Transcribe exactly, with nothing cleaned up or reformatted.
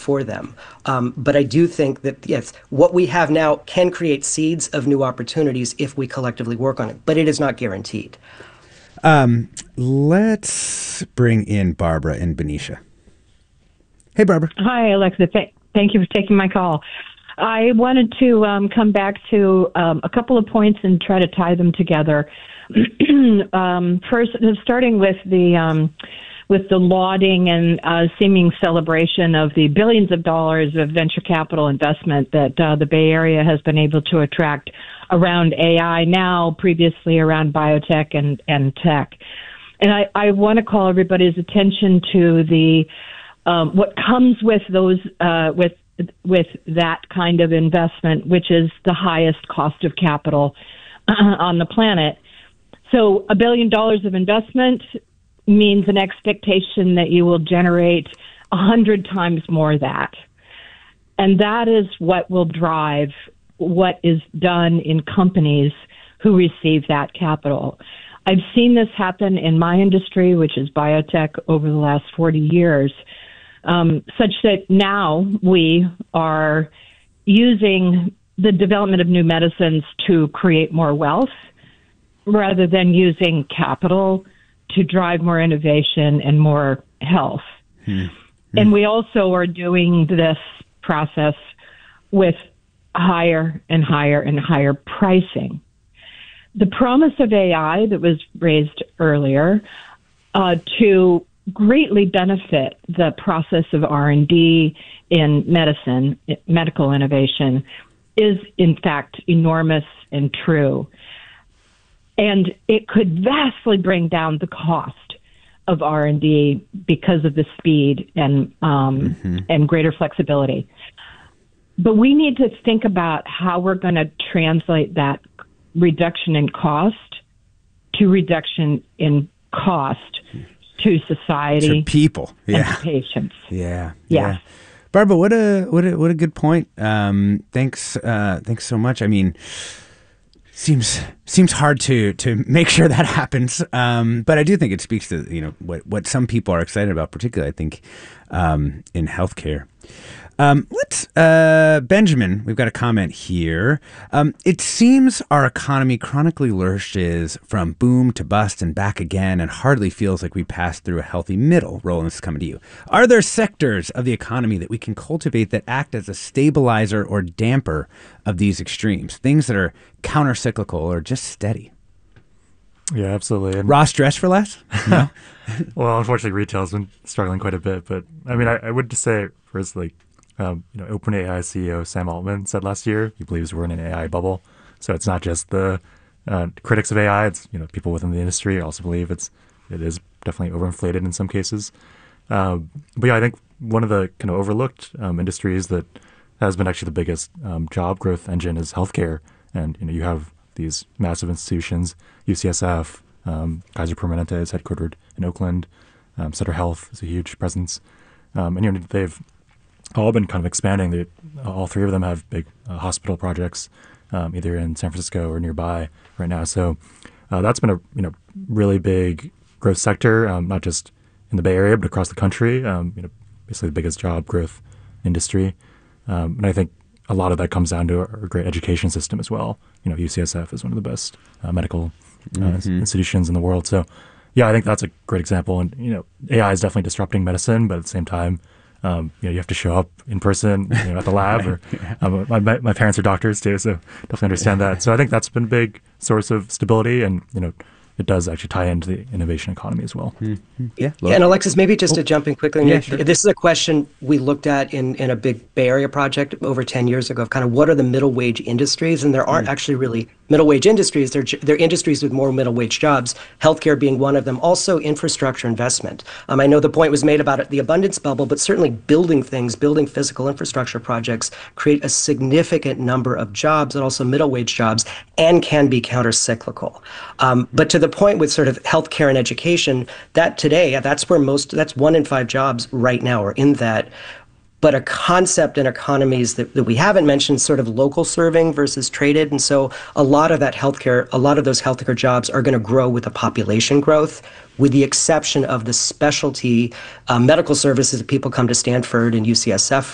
for them. Um, but I do think that, yes, what we have now can create seeds of new opportunities if we collectively work on it, but it is not guaranteed. Um, let's bring in Barbara and Benicia. Hey, Barbara. Hi, Alexa. Th- thank you for taking my call. I wanted to um, come back to um, a couple of points and try to tie them together. um, first, starting with the um, with the lauding and uh, seeming celebration of the billions of dollars of venture capital investment that uh, the Bay Area has been able to attract around A I now, previously around biotech and, and tech. And I, I want to call everybody's attention to the um, what comes with those uh, with with that kind of investment, which is the highest cost of capital uh, on the planet. So a billion dollars of investment means an expectation that you will generate a hundred times more of that. And that is what will drive what is done in companies who receive that capital. I've seen this happen in my industry, which is biotech, over the last forty years. Um, such that now we are using the development of new medicines to create more wealth rather than using capital to drive more innovation and more health. Hmm. Hmm. And we also are doing this process with higher and higher and higher pricing. The promise of A I that was raised earlier uh, to greatly benefit the process of R and D in medicine, medical innovation, is in fact enormous and true. And it could vastly bring down the cost of R and D because of the speed and um, mm-hmm. and greater flexibility. But we need to think about how we're going to translate that reduction in cost to reduction in cost to society, to people, yeah, and to patients. Yeah, yeah. yeah. Barbara, what a what a what a good point. Um, thanks, uh, thanks so much. I mean, seems seems hard to to make sure that happens, um, but I do think it speaks to you know what what some people are excited about, particularly I think um, in healthcare. Um, let's, uh, Benjamin, we've got a comment here. Um, it seems our economy chronically lurches from boom to bust and back again and hardly feels like we passed through a healthy middle. Roland, this is coming to you. Are there sectors of the economy that we can cultivate that act as a stabilizer or damper of these extremes? Things that are counter-cyclical or just steady? Yeah, absolutely. And Ross, dress for less? No? Well, unfortunately, retail's been struggling quite a bit. But, I mean, I, I would just say, first, like, Um, you know, OpenAI C E O Sam Altman said last year he believes we're in an A I bubble. So it's not just the uh, critics of A I; it's you know people within the industry also believe it's it is definitely overinflated in some cases. Um, but yeah, I think one of the kind of overlooked um, industries that has been actually the biggest um, job growth engine is healthcare. And you know, you have these massive institutions, U C S F, um, Kaiser Permanente is headquartered in Oakland, um, Sutter Health is a huge presence, um, and you know they've all been kind of expanding. They, all three of them have big uh, hospital projects, um, either in San Francisco or nearby right now. So uh, that's been a you know really big growth sector, um, not just in the Bay Area but across the country. Um, you know, basically the biggest job growth industry, um, and I think a lot of that comes down to our great education system as well. You know, U C S F is one of the best uh, medical uh, mm-hmm. institutions in the world. So yeah, I think that's a great example. And you know, A I is definitely disrupting medicine, but at the same time, Um, you know, you have to show up in person, you know, at the lab. Or um, my, my parents are doctors too, so definitely understand that. So I think that's been a big source of stability, and you know, it does actually tie into the innovation economy as well. Mm-hmm. Yeah. yeah. And Alexis, maybe just oh. to jump in quickly, yeah, sure. this is a question we looked at in, in a big Bay Area project over ten years ago of kind of what are the middle wage industries, and there aren't mm. actually really middle wage industries. They're, they're industries with more middle wage jobs, healthcare being one of them, also infrastructure investment. Um, I know the point was made about it, the abundance bubble, but certainly building things, building physical infrastructure projects create a significant number of jobs and also middle wage jobs and can be counter-cyclical. Um, but to the point with sort of healthcare and education, that today, that's where most, that's one in five jobs right now are in that. But a concept in economies that, that we haven't mentioned, sort of local serving versus traded. And so a lot of that healthcare, a lot of those healthcare jobs are going to grow with the population growth, with the exception of the specialty uh, medical services that people come to Stanford and U C S F